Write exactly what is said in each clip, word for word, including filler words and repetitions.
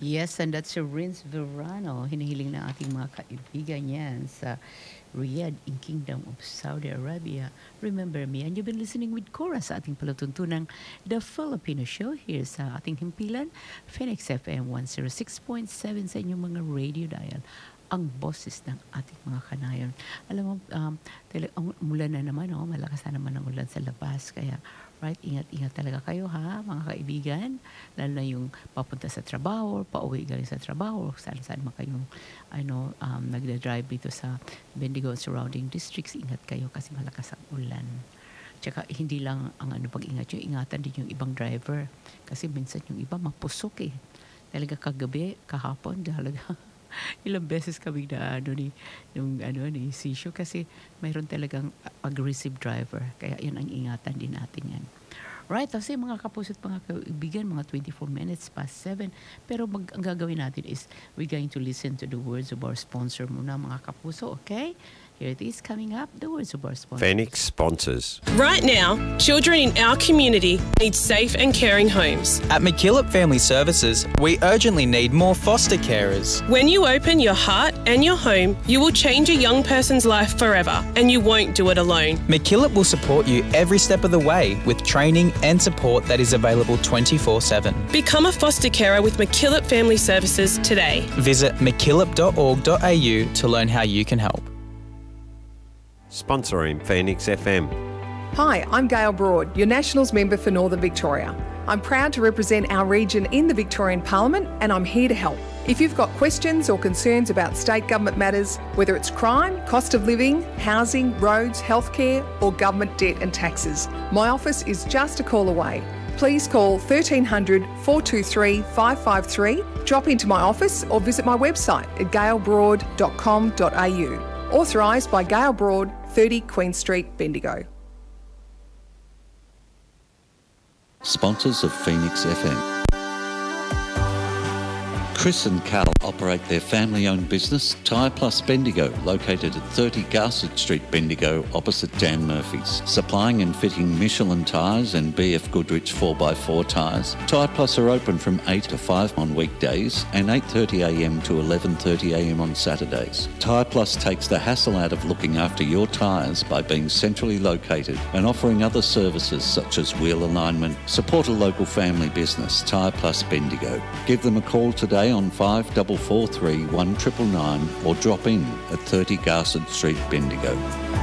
Yes, and that's a Rince Verano. Hinihiling na ating mga kaibigan yan sa Riyadh in Kingdom of Saudi Arabia. Remember me, and you've been listening with Cora sa ating palatuntunang The Filipino Show here sa ating himpilan, Phoenix F M one oh six point seven sa inyong mga radio dial. Ang boses ng ating mga kanayon. Alam mo, um, tala, ang mulan na naman, oh, malakas na naman ang ulan sa labas. Kaya, right, ingat-ingat talaga kayo ha, mga kaibigan. Lalo na yung papunta sa trabaho, pauwi galing sa trabaho, saan-saan man kayong ano, um, nagda-drive dito sa Bendigo surrounding districts. Ingat kayo kasi malakas ang ulan. Tsaka hindi lang ang ano pag-ingat yung ingatan din yung ibang driver. Kasi minsan yung iba mapusok eh. Talaga kagabi, kahapon, talaga. Ilang beses kami na ano ni nung ano ni Sisyo kasi mayroon talagang aggressive driver, kaya yan ang ingatan din natin yan. Right, kasi mga kapuso at mga kaibigan, mga twenty-four minutes past seven, pero mag, ang gagawin natin is we're going to listen to the words of our sponsor muna mga kapuso, okay? Here it is coming up, the words of our sponsor. Phoenix sponsors. Right now, children in our community need safe and caring homes. At McKillop Family Services, we urgently need more foster carers. When you open your heart and your home, you will change a young person's life forever, and you won't do it alone. McKillop will support you every step of the way with training and support that is available twenty-four seven. Become a foster carer with McKillop Family Services today. Visit mckillop dot org dot a u to learn how you can help. Sponsoring Phoenix F M. Hi, I'm Gail Broad, your Nationals member for Northern Victoria. I'm proud to represent our region in the Victorian Parliament, and I'm here to help. If you've got questions or concerns about state government matters, whether it's crime, cost of living, housing, roads, healthcare, or government debt and taxes, my office is just a call away. Please call thirteen hundred, four two three, five five three, drop into my office or visit my website at gail broad dot com dot a u. Authorised by Gail Broad, thirty Queen Street, Bendigo. Sponsors of Phoenix F M. Chris and Cal operate their family-owned business, Tyre Plus Bendigo, located at thirty Garsett Street, Bendigo, opposite Dan Murphy's. Supplying and fitting Michelin tyres and B F Goodrich four by four tyres. Tyre Plus are open from eight to five on weekdays and eight thirty a m to eleven thirty a m on Saturdays. Tyre Plus takes the hassle out of looking after your tyres by being centrally located and offering other services such as wheel alignment. Support a local family business, Tyre Plus Bendigo. Give them a call today on five four four three, one nine nine nine or drop in at thirty Garsett Street, Bendigo.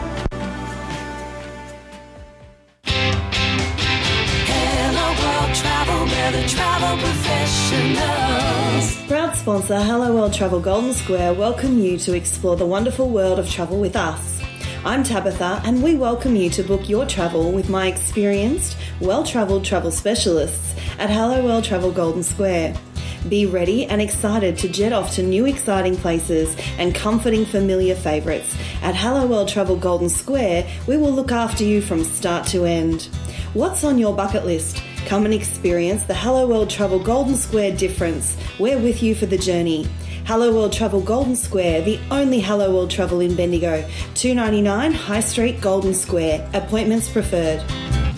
Hello World Travel, we're the travel professionals. Proud sponsor Hello World Travel Golden Square welcome you to explore the wonderful world of travel with us. I'm Tabitha, and we welcome you to book your travel with my experienced, well-travelled travel specialists at Hello World Travel Golden Square. Be ready and excited to jet off to new exciting places and comforting familiar favourites. At Hello World Travel Golden Square, we will look after you from start to end. What's on your bucket list? Come and experience the Hello World Travel Golden Square difference. We're with you for the journey. Hello World Travel Golden Square, the only Hello World Travel in Bendigo. two ninety-nine High Street, Golden Square. Appointments preferred.